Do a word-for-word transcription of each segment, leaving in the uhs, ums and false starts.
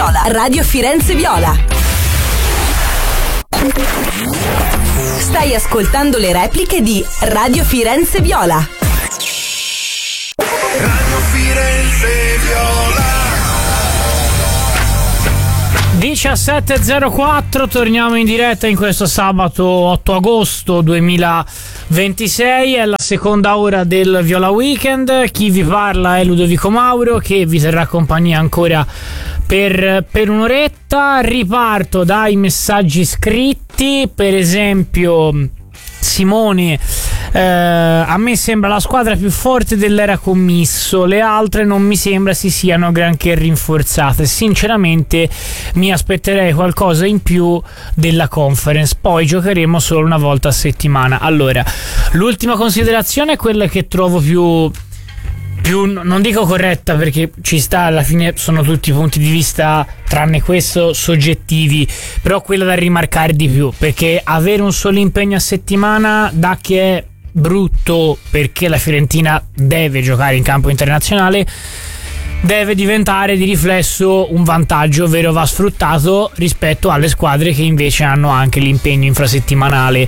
Viola. Radio Firenze Viola. Stai ascoltando le repliche di Radio Firenze Viola. Radio Firenze Viola. diciassette e zero quattro, torniamo in diretta in questo sabato otto agosto duemilaventisei, è la seconda ora del Viola Weekend. Chi vi parla è Ludovico Mauro, che vi terrà compagnia ancora per, per un'oretta. Riparto dai messaggi scritti, per esempio Simone: eh, a me sembra la squadra più forte dell'era commisso, le altre non mi sembra si siano granché rinforzate, sinceramente mi aspetterei qualcosa in più della conference, poi giocheremo solo una volta a settimana. Allora, l'ultima considerazione è quella che trovo più più non dico corretta, perché ci sta, alla fine sono tutti punti di vista tranne questo soggettivi, però quella da rimarcare di più, perché avere un solo impegno a settimana da che è brutto, perché la Fiorentina deve giocare in campo internazionale, deve diventare di riflesso un vantaggio, ovvero va sfruttato rispetto alle squadre che invece hanno anche l'impegno infrasettimanale.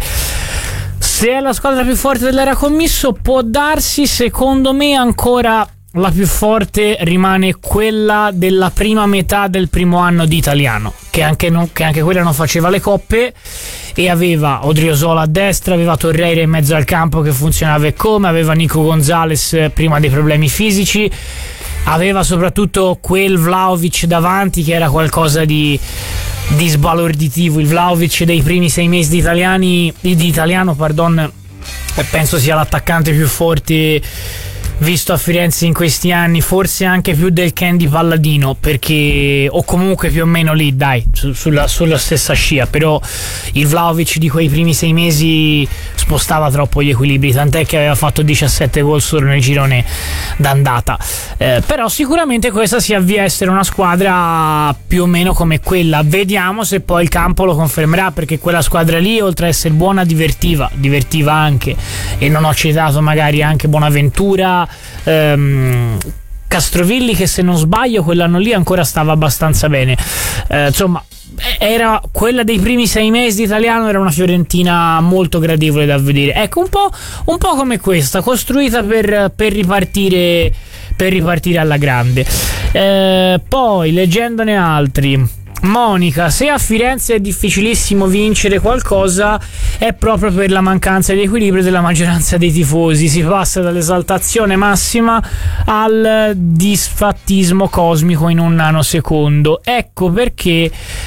Se è la squadra più forte dell'era commisso, può darsi, secondo me ancora la più forte rimane quella della prima metà del primo anno di Italiano, che anche, non, che anche quella non faceva le coppe e aveva Odriozola a destra, aveva Torreira in mezzo al campo che funzionava e come, aveva Nico Gonzalez prima dei problemi fisici, aveva soprattutto quel Vlahovic davanti che era qualcosa di, di sbalorditivo. Il Vlahovic dei primi sei mesi di, italiani, di italiano pardon, penso sia l'attaccante più forte visto a Firenze in questi anni, forse anche più del Candy Palladino, perché o comunque più o meno lì, dai, su, sulla, sulla stessa scia, però il Vlahovic di quei primi sei mesi spostava troppo gli equilibri, tant'è che aveva fatto diciassette gol solo nel girone d'andata. Eh, però sicuramente questa si avvia a essere una squadra più o meno come quella. Vediamo se poi il campo lo confermerà, perché quella squadra lì, oltre a essere buona, divertiva divertiva anche, e non ho citato magari anche Bonaventura, ehm, Castrovilli, che se non sbaglio quell'anno lì ancora stava abbastanza bene. Eh, insomma, era quella dei primi sei mesi di Italiano, era una Fiorentina molto gradevole da vedere. Ecco, un po', un po' come questa, costruita per, per ripartire per ripartire alla grande. Eh, poi, leggendone altri, Monica: se a Firenze è difficilissimo vincere qualcosa è proprio per la mancanza di equilibrio della maggioranza dei tifosi, si passa dall'esaltazione massima al disfattismo cosmico in un nanosecondo. Ecco perché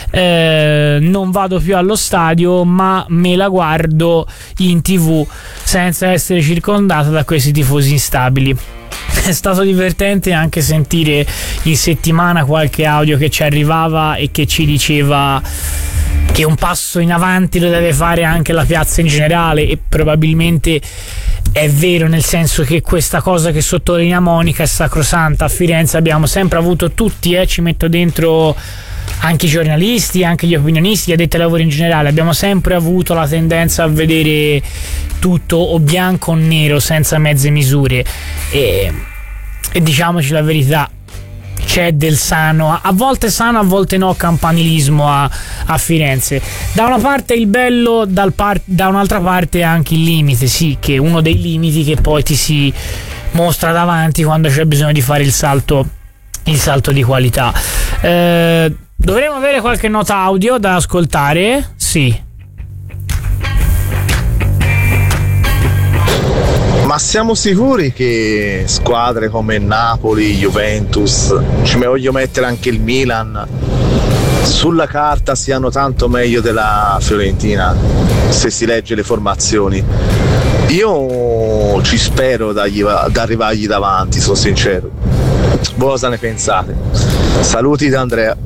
eh, non vado più allo stadio, ma me la guardo in tv senza essere circondata da questi tifosi instabili. È stato divertente anche sentire in settimana qualche audio che ci arrivava e che ci diceva che un passo in avanti lo deve fare anche la piazza in generale, e probabilmente è vero, nel senso che questa cosa che sottolinea Monica è sacrosanta. A Firenze abbiamo sempre avuto tutti, eh, ci metto dentro anche i giornalisti, anche gli opinionisti, gli addetti ai lavori in generale, abbiamo sempre avuto la tendenza a vedere tutto o bianco o nero, senza mezze misure, e, e diciamoci la verità, c'è del sano, a volte sano, a volte no, campanilismo a, a Firenze. Da una parte il bello, dal par- da un'altra parte anche il limite, sì, che è uno dei limiti che poi ti si mostra davanti quando c'è bisogno di fare il salto, il salto di qualità. Eh, dovremmo avere qualche nota audio da ascoltare? Sì. Ma siamo sicuri che squadre come Napoli, Juventus, ci voglio mettere anche il Milan, sulla carta siano tanto meglio della Fiorentina, se si legge le formazioni? Io ci spero da arrivargli davanti, sono sincero. Voi cosa ne pensate? Saluti da Andrea.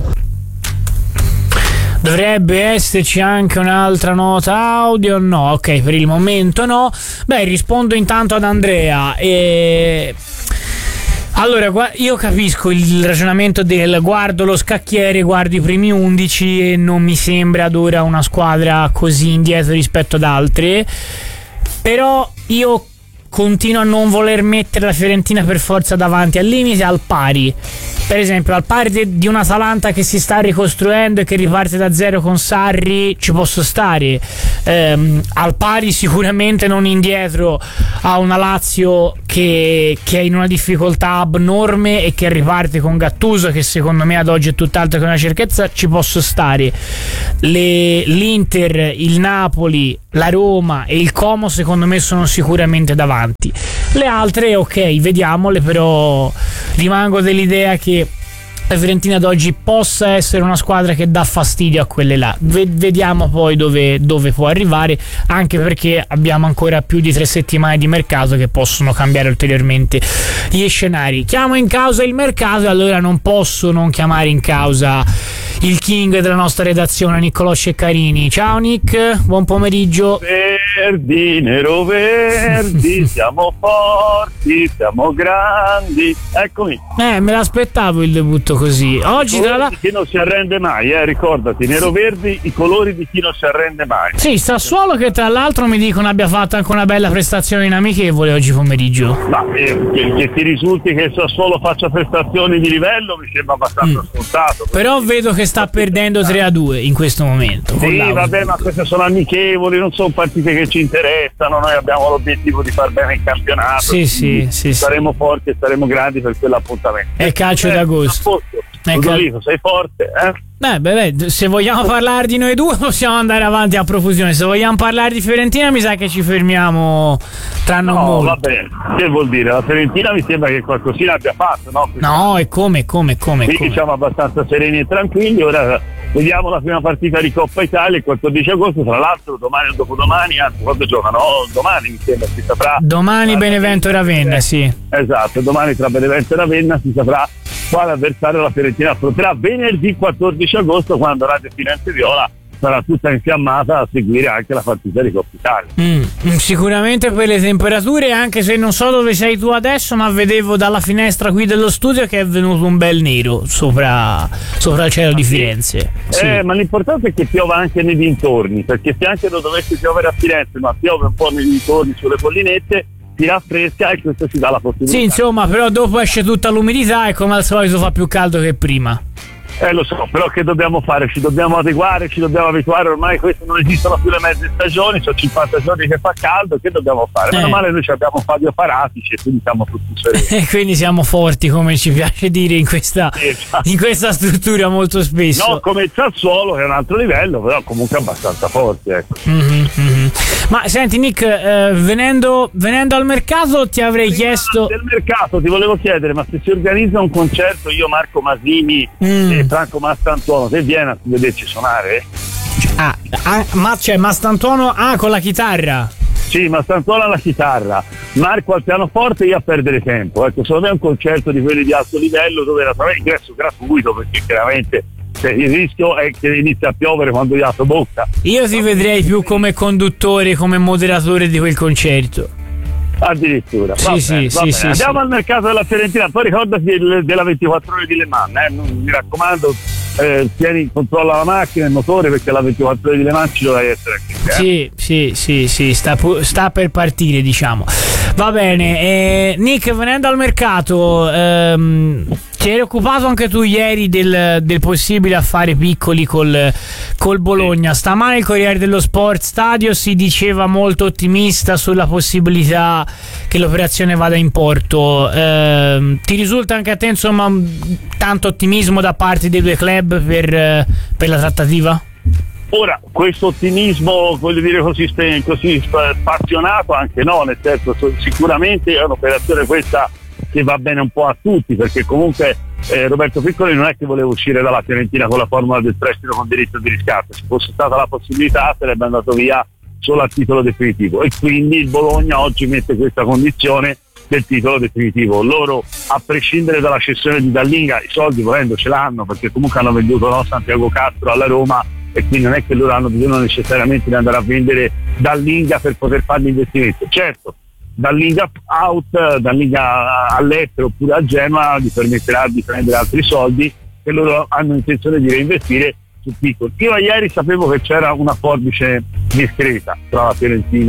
Dovrebbe esserci anche un'altra nota audio? No, ok, per il momento no. Beh, rispondo intanto ad Andrea. E... allora, io capisco il ragionamento del guardo lo scacchiere, guardo i primi undici e non mi sembra ad ora una squadra così indietro rispetto ad altre, però io continuo a non voler mettere la Fiorentina per forza davanti, al limite al pari. Per esempio, al pari de- di una Atalanta che si sta ricostruendo e che riparte da zero con Sarri, ci posso stare. Ehm, al pari sicuramente non indietro a una Lazio che, che è in una difficoltà abnorme e che riparte con Gattuso, che secondo me ad oggi è tutt'altro che una certezza, ci posso stare. Le, L'Inter, il Napoli, la Roma e il Como secondo me sono sicuramente davanti. Le altre ok, vediamole, però rimango dell'idea che la Fiorentina ad oggi possa essere una squadra che dà fastidio a quelle là. Vediamo poi dove, dove può arrivare, anche perché abbiamo ancora più di tre settimane di mercato che possono cambiare ulteriormente gli scenari. Chiamo in causa il mercato e allora non posso non chiamare in causa il king della nostra redazione, Niccolò Ceccarini. Ciao Nick, buon pomeriggio. Verdi, nero verdi, siamo forti, siamo grandi. Eccomi. Eh, me l'aspettavo il debutto così. Oggi tra l'altro chi non si arrende mai, eh, ricordati, nero verdi, i colori di chi non si arrende mai. Sì, Sassuolo che tra l'altro mi dicono abbia fatto anche una bella prestazione in amichevole oggi pomeriggio. Ma eh, che, che ti risulti che il Sassuolo faccia prestazioni di livello mi sembra abbastanza mm. scontato. Però vedo che sta perdendo tre a due in questo momento. Sì, vabbè, ma queste sono amichevoli, non sono partite che ci interessano. Noi abbiamo l'obiettivo di far bene il campionato. Sì, sì, sì, saremo sì. forti e saremo grandi per quell'appuntamento. È calcio eh, d'agosto. Ludovico, sei forte, eh? Beh, beh, beh, se vogliamo parlare di noi due possiamo andare avanti a profusione. Se vogliamo parlare di Fiorentina mi sa che ci fermiamo tra non no, molto. Va bene, che vuol dire? La Fiorentina mi sembra che qualcosina abbia fatto, no? Quindi, no, e come, come, come? Quindi come? siamo abbastanza sereni e tranquilli. Ora vediamo la prima partita di Coppa Italia il quattordici agosto, tra l'altro domani o dopodomani, anzi quando giocano? Oh, domani mi sembra si saprà. Domani Benevento e Ravenna, sì. Esatto, domani tra Benevento e Ravenna si saprà quale avversario la Fiorentina affronterà venerdì quattordici agosto, quando Radio Firenze Viola sarà tutta infiammata a seguire anche la partita di Coppa Italia. Mm, sicuramente per le temperature, anche se non so dove sei tu adesso, ma vedevo dalla finestra qui dello studio che è venuto un bel nero sopra, sopra il cielo di Firenze. Sì. Eh, ma l'importante è che piova anche nei dintorni, perché se anche non dovesse piovere a Firenze, ma piove un po' nei dintorni sulle collinette, si raffresca e questo ci dà la possibilità. Sì, insomma, però dopo esce tutta l'umidità e come al solito fa più caldo che prima. Eh lo so, però che dobbiamo fare? Ci dobbiamo adeguare, ci dobbiamo abituare, ormai queste non esistono più le mezze stagioni, sono cinquanta giorni che fa caldo, che dobbiamo fare? Meno eh. male noi abbiamo Fabio Paratici e quindi siamo tutti sereni. E quindi siamo forti, come ci piace dire in questa, esatto. in questa struttura molto spesso. No, come il Sassuolo che è un altro livello, però comunque abbastanza forti, ecco. Mm-hmm, mm-hmm. Ma senti Nick, eh, venendo, venendo al mercato ti avrei Prima chiesto... del mercato ti volevo chiedere, ma se si organizza un concerto, io Marco Masini mm. e Franco Mastantuono, se viene a vederci suonare? Ah, ah ma c'è Mastantuono ah, con la chitarra? Sì, Mastantuono alla chitarra, Marco al pianoforte e io a perdere tempo. Ecco, secondo me è un concerto di quelli di alto livello dove era ingresso gratuito, perché chiaramente cioè, il rischio è che inizia a piovere quando gli apro bocca. Io ti vedrei più come conduttore, come moderatore di quel concerto. Addirittura. Sì, va sì, bene, sì, va sì, bene. sì. Andiamo al mercato della Fiorentina, poi ricordati del, della ventiquattro ore di Le Mans, eh? Mi raccomando, eh, tieni, controlla la macchina, il motore, perché la ventiquattro ore di Le Mans ci dovrai essere anche te, eh? Sì, sì, sì, sì, sta, pu- sta per partire, diciamo. Va bene, eh, Nick, venendo al mercato, ehm, ti eri occupato anche tu ieri del, del possibile affare Piccoli col, col Bologna. Stamane il Corriere dello Sport Stadio si diceva molto ottimista sulla possibilità che l'operazione vada in porto. Eh, ti risulta anche a te, insomma, tanto ottimismo da parte dei due club per, per la trattativa? Ora, questo ottimismo, voglio dire così, così spassionato, anche no, nel senso sicuramente è un'operazione questa che va bene un po' a tutti, perché comunque eh, Roberto Piccoli non è che voleva uscire dalla Fiorentina con la formula del prestito con diritto di riscatto. Se fosse stata la possibilità sarebbe andato via solo a titolo definitivo, e quindi il Bologna oggi mette questa condizione del titolo definitivo. Loro, a prescindere dalla cessione di Dallinga, i soldi volendo ce l'hanno, perché comunque hanno venduto no, Santiago Castro alla Roma, e quindi non è che loro hanno bisogno necessariamente di andare a vendere Dallinga per poter fare l'investimento. Certo, Dallinga out, Dallinga all'estero oppure a Genoa gli permetterà di prendere altri soldi che loro hanno intenzione di reinvestire su Piccoli. Io ieri sapevo che c'era una forbice discreta tra la Fiorentina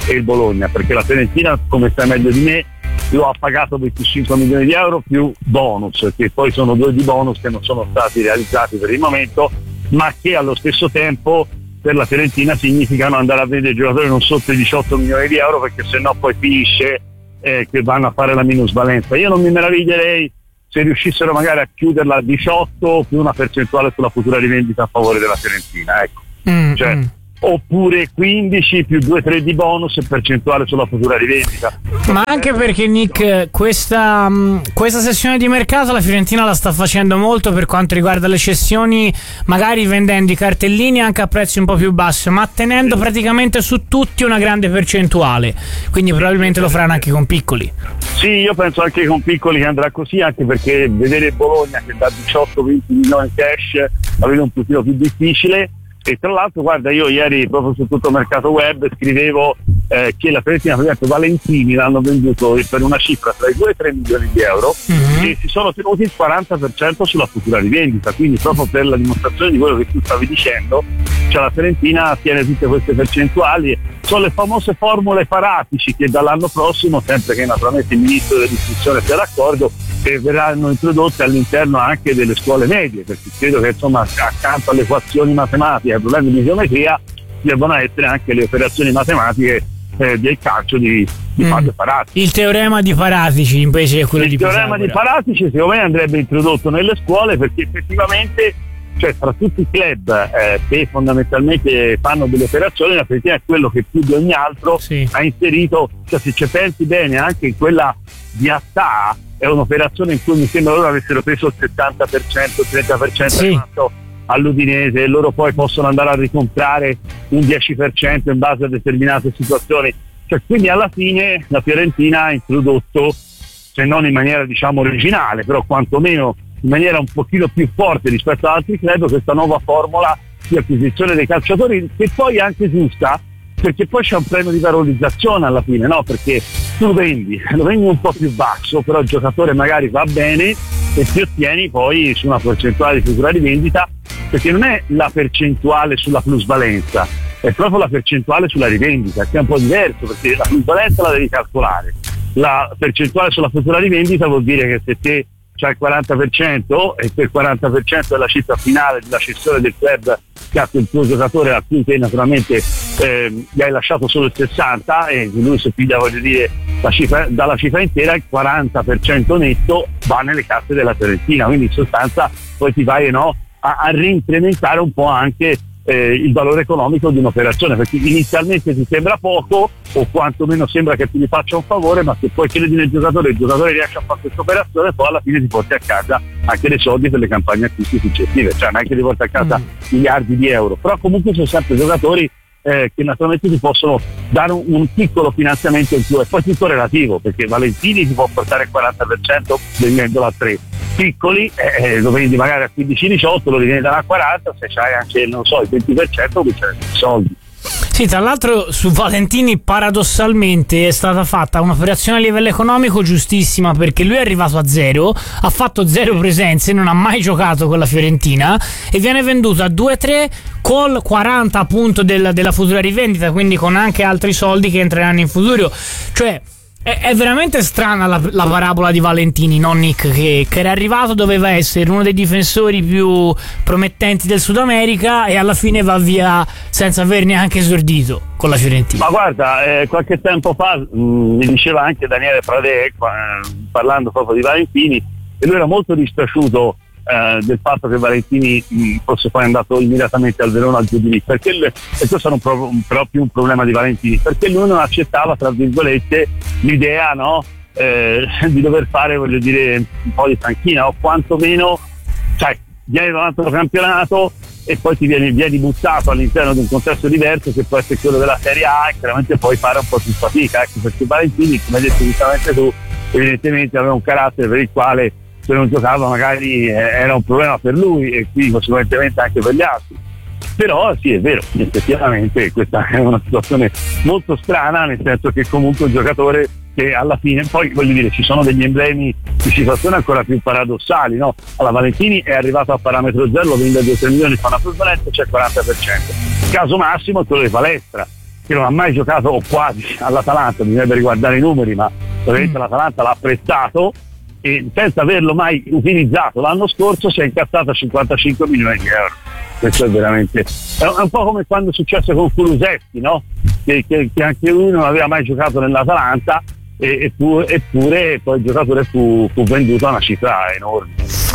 e il Bologna, perché la Fiorentina, come sai meglio di me, lo ha pagato venticinque milioni di euro più bonus, che poi sono due di bonus che non sono stati realizzati per il momento, ma che allo stesso tempo per la Fiorentina significano andare a vedere giocatori non sotto i diciotto milioni di euro, perché sennò poi finisce eh, che vanno a fare la minusvalenza. Io non mi meraviglierei se riuscissero magari a chiuderla a diciotto più una percentuale sulla futura rivendita a favore della Fiorentina, ecco. Mm, cioè, mm. Oppure quindici più due tre di bonus e percentuale sulla futura rivendita. Ma anche perché, Nick, questa, questa sessione di mercato la Fiorentina la sta facendo molto per quanto riguarda le cessioni, magari vendendo i cartellini anche a prezzi un po' più bassi, ma tenendo praticamente su tutti una grande percentuale, quindi probabilmente lo faranno anche con piccoli. Sì, io penso anche con piccoli che andrà così, anche perché vedere Bologna che da diciotto venti milioni in cash la vedo un pochino più difficile. E tra l'altro, guarda, io ieri proprio su tutto il mercato web scrivevo eh, che la Fiorentina, per esempio, Valentini l'hanno venduto per una cifra tra i due e i tre milioni di euro, mm-hmm. e si sono tenuti il quaranta per cento sulla futura rivendita, quindi proprio per la dimostrazione di quello che tu stavi dicendo, cioè la Fiorentina tiene tutte queste percentuali. Sono le famose formule Paratici che dall'anno prossimo, sempre che naturalmente il ministro dell'istruzione sia d'accordo, che verranno introdotte all'interno anche delle scuole medie, perché credo che insomma accanto alle equazioni matematiche, ai problemi di geometria, devono essere anche le operazioni matematiche eh, del calcio di, di mm. Fabio Paratici. Il teorema di Paratici invece è quello il di Pisagora. Il teorema di Paratici secondo me andrebbe introdotto nelle scuole, perché effettivamente, cioè tra tutti i club eh, che fondamentalmente fanno delle operazioni, la Fiorentina è quello che più di ogni altro sì. ha inserito, cioè se ci pensi bene anche in quella di Attà è un'operazione in cui mi sembra loro avessero preso il settanta per cento, il trenta per cento sì. all'Udinese, e loro poi possono andare a ricomprare un dieci per cento in base a determinate situazioni, cioè quindi alla fine la Fiorentina ha introdotto, se non in maniera diciamo originale, però quantomeno in maniera un pochino più forte rispetto ad altri club, questa nuova formula di acquisizione dei calciatori, che poi è anche giusta, perché poi c'è un premio di valorizzazione alla fine, no? Perché tu vendi, lo vendi un po' più basso, però il giocatore magari va bene e ti ottieni poi su una percentuale di futura rivendita, perché non è la percentuale sulla plusvalenza, è proprio la percentuale sulla rivendita, che è un po' diverso, perché la plusvalenza la devi calcolare, la percentuale sulla futura rivendita vuol dire che se te c'è il quaranta per cento e quel quaranta per cento è la cifra finale della cessione del club che ha quel tuo giocatore a cui te naturalmente eh, gli hai lasciato solo il sessanta e lui si piglia, voglio dire, la cifra, dalla cifra intera il quaranta per cento netto va nelle casse della Fiorentina, quindi in sostanza poi ti vai no, a, a reincrementare un po' anche eh, il valore economico di un'operazione, perché inizialmente ti sembra poco o quantomeno sembra che ti faccia un favore, ma se poi credi nel giocatore, il giocatore riesce a fare questa operazione, poi alla fine ti porti a casa anche dei soldi per le campagne acquisti successive, cioè non è che ti porti a casa mm. miliardi di euro, però comunque sono sempre giocatori eh, che naturalmente ti possono dare un, un piccolo finanziamento in più, e poi tutto relativo, perché Valentini ti può portare il quaranta per cento vendendolo a tre, piccoli eh, lo vendi magari a quindici diciotto, lo rivendi a quaranta, se c'hai anche non so il venti per cento qui c'è soldi. Sì, tra l'altro su Valentini paradossalmente è stata fatta un'operazione a livello economico giustissima, perché lui è arrivato a zero, ha fatto zero presenze, non ha mai giocato con la Fiorentina e viene venduto a due tre col quaranta appunto del, della futura rivendita, quindi con anche altri soldi che entreranno in futuro. Cioè è, è veramente strana la, la parabola di Valentini, no Nick? Che, che era arrivato, doveva essere uno dei difensori più promettenti del Sud America e alla fine va via senza aver neanche esordito con la Fiorentina. Ma guarda, eh, qualche tempo fa mh, mi diceva anche Daniele Pradè, eh, parlando proprio di Valentini, e lui era molto dispiaciuto eh, del fatto che Valentini mh, fosse poi andato immediatamente al Verona al Giubilì, perché l- e questo era un pro- un, proprio un problema di Valentini, perché lui non accettava, tra virgolette, l'idea no, eh, di dover fare, voglio dire, un po' di panchina, o quantomeno, sai, vieni davanti al campionato e poi ti vieni, vieni buttato all'interno di un contesto diverso che può essere quello della Serie A, e chiaramente puoi fare un po' più fatica, ecco, perché Valentini, come hai detto giustamente tu, evidentemente aveva un carattere per il quale se non giocava magari eh, era un problema per lui e quindi conseguentemente anche per gli altri. Però sì, è vero, effettivamente questa è una situazione molto strana, nel senso che comunque un giocatore che alla fine, poi voglio dire, ci sono degli emblemi di situazioni ancora più paradossali, no? Allora Valentini è arrivato a parametro zero, lo vende a due tre milioni, fa una plusvalenza, c'è il quaranta per cento. Il caso massimo è quello di Palestra, che non ha mai giocato o quasi all'Atalanta, bisognerebbe riguardare i numeri, ma ovviamente mm. l'Atalanta l'ha prestato e senza averlo mai utilizzato l'anno scorso si è incassato a cinquantacinque milioni di euro. Questo è veramente è un po' come quando è successo con Kulusevski, no? Che, che, che anche lui non aveva mai giocato nell'Atalanta e, eppure, eppure poi il giocatore fu, fu venduto a una cifra enorme.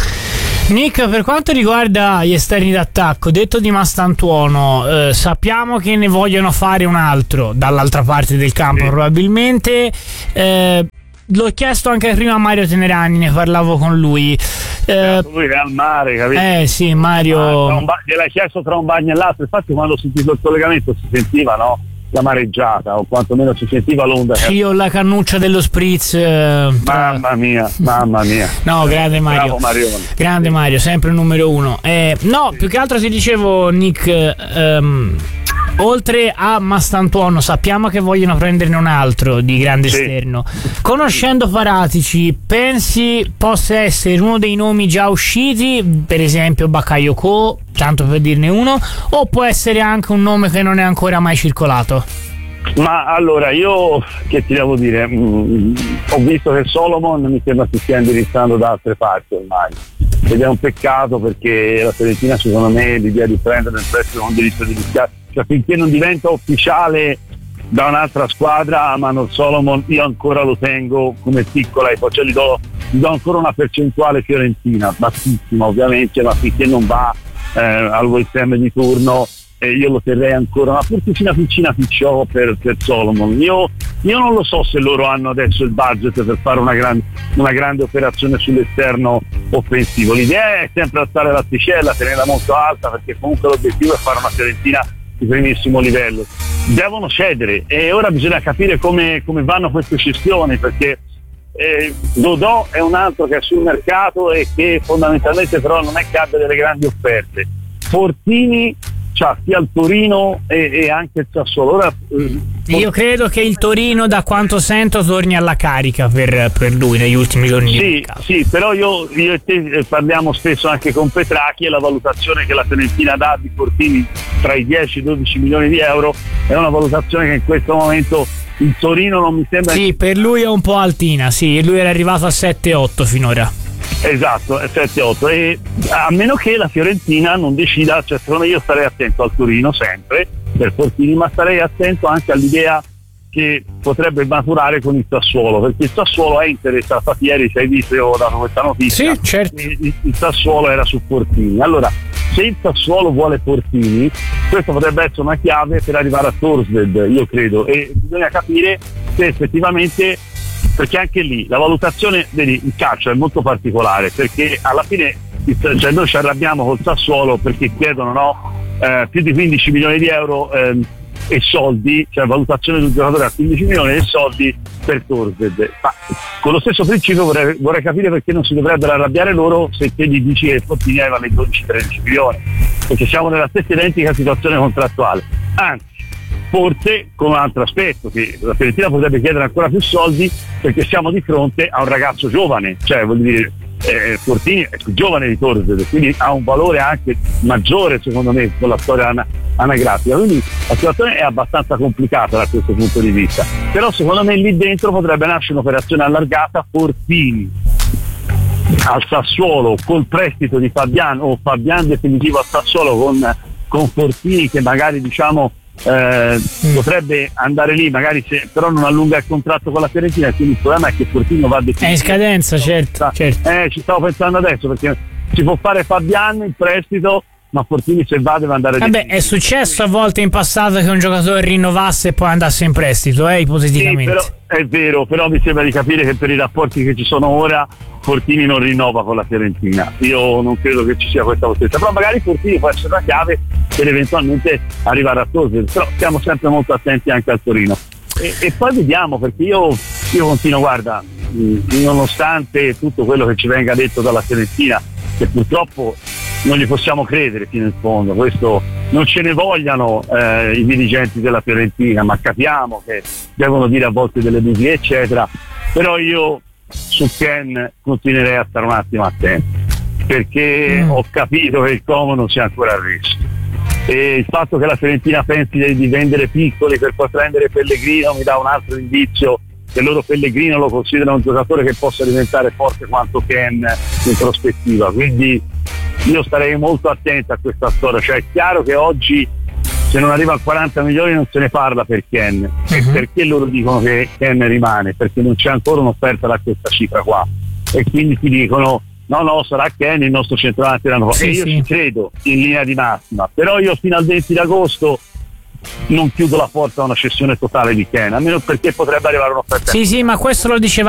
Nick, per quanto riguarda gli esterni d'attacco, detto di Mastantuono, eh, sappiamo che ne vogliono fare un altro dall'altra parte del campo, sì. probabilmente. Eh, l'ho chiesto anche prima a Mario Tenerani, ne parlavo con lui. Eh, lui è al mare, capito? Eh sì, Mario. Ah, ba- gliel'hai chiesto tra un bagno e l'altro, infatti quando ho sentito il collegamento si sentiva, no? La mareggiata, o quantomeno si sentiva l'onda. Sì, ho la cannuccia dello spritz. Eh, mamma mia, mamma mia. No, grande Mario. Grande Mario, sempre il numero uno. Eh, no, sì. più che altro ti dicevo, Nick, ehm, oltre a Mastantuono, sappiamo che vogliono prenderne un altro di grande sì. esterno. Conoscendo Paratici, pensi possa essere uno dei nomi già usciti, per esempio Bakayoko, tanto per dirne uno, o può essere anche un nome che non è ancora mai circolato? Ma allora, io che ti devo dire, mh, ho visto che Solomon mi sembra si stia indirizzando da altre parti ormai, ed è un peccato perché la Fiorentina, secondo me, l'idea di prendere il prestito con diritto di riscatto, cioè finché non diventa ufficiale da un'altra squadra, Manor Solomon io ancora lo tengo come piccola e poi cioè, gli, do, gli do ancora una percentuale fiorentina, bassissima ovviamente, ma finché non va eh, al West Ham di turno eh, io lo terrei ancora una porticina piccina picciò per, per Solomon. Io, io non lo so se loro hanno adesso il budget per fare una, gran, una grande operazione sull'esterno offensivo. L'idea è sempre alzare l'asticella, tenerla molto alta, perché comunque l'obiettivo è fare una Fiorentina di primissimo livello. Devono cedere e ora bisogna capire come, come vanno queste cessioni, perché eh, Dodò è un altro che è sul mercato e che fondamentalmente però non è che abbia delle grandi offerte. Fortini c'ha sia il Torino e, e anche il Sassuolo. Ora, eh, io credo che il Torino, da quanto sento, torni alla carica per, per lui negli ultimi giorni sì, di mercato. Sì, però io, io e te parliamo spesso anche con Petracchi e la valutazione che la Fiorentina dà di Fortini tra i dieci e i dodici milioni di euro è una valutazione che in questo momento il Torino non mi sembra. Sì, per lui è un po' altina, sì, lui era arrivato a sette otto finora. Esatto, sette otto, e a meno che la Fiorentina non decida, cioè secondo me io starei attento al Torino sempre per Fortini, ma starei attento anche all'idea che potrebbe maturare con il Sassuolo, perché il Sassuolo è interessato. Ieri se hai visto, io ho dato questa notizia, sì, certo. il, il Sassuolo era su Fortini. Allora, se il Sassuolo vuole Fortini, questo potrebbe essere una chiave per arrivare a Thorsted, io credo, e bisogna capire se effettivamente, perché anche lì la valutazione, vedi, il calcio è molto particolare, perché alla fine cioè noi ci arrabbiamo col Sassuolo perché chiedono no, eh, più di quindici milioni di euro eh, e soldi, cioè valutazione di un giocatore a quindici milioni e soldi per Thorsted. Ma con lo stesso principio vorrei, vorrei capire perché non si dovrebbero arrabbiare loro se te gli dici che Fortini vale dodici tredici milioni, perché siamo nella stessa identica situazione contrattuale. Anzi, forse con un altro aspetto, che la Fiorentina potrebbe chiedere ancora più soldi perché siamo di fronte a un ragazzo giovane, cioè vuol dire eh, Fortini è più giovane di Thorsted, quindi ha un valore anche maggiore secondo me con la storia ana- anagrafica, quindi la situazione è abbastanza complicata da questo punto di vista, però secondo me lì dentro potrebbe nascere un'operazione allargata, Fortini al Sassuolo col prestito di Fabian o Fabian definitivo al Sassuolo con, con Fortini che magari diciamo Eh, mm. potrebbe andare lì magari se, però non allunga il contratto con la Fiorentina, e quindi il problema è che Fortino va definito. È in scadenza, certo, certo. Eh, ci stavo pensando adesso perché si può fare Fabian in prestito, ma Fortini se va deve andare Vabbè, è successo a volte in passato che un giocatore rinnovasse e poi andasse in prestito, eh, ipoteticamente. Sì, però, è vero, però mi sembra di capire che per i rapporti che ci sono ora Fortini non rinnova con la Fiorentina. Io non credo che ci sia questa possibilità, però magari Fortini può essere una chiave per eventualmente arrivare a Thorsted, però stiamo sempre molto attenti anche al Torino. E, e poi vediamo, perché io, io continuo, guarda, mh, nonostante tutto quello che ci venga detto dalla Fiorentina, che purtroppo non gli possiamo credere fino in fondo, questo non ce ne vogliano eh, i dirigenti della Fiorentina, ma capiamo che devono dire a volte delle bugie eccetera, però io su Ken continuerei a stare un attimo attento, perché mm. ho capito che il Como non sia ancora a rischio. e il fatto che la Fiorentina pensi di, di vendere piccoli per poi prendere Pellegrino mi dà un altro indizio che loro Pellegrino lo considerano un giocatore che possa diventare forte quanto Ken in prospettiva, quindi io starei molto attento a questa storia. Cioè è chiaro che oggi se non arriva a quaranta milioni non se ne parla per Ken. Uh-huh. E perché loro dicono che Ken rimane? Perché non c'è ancora un'offerta da questa cifra qua, e quindi ti dicono no no sarà Ken il nostro centravanti l'anno prossimo. Sì, e io sì. ci credo in linea di massima, però io fino al venti d'agosto non chiudo la porta a una cessione totale di Ken, almeno perché potrebbe arrivare un'offerta. Sì sì, ma questo lo diceva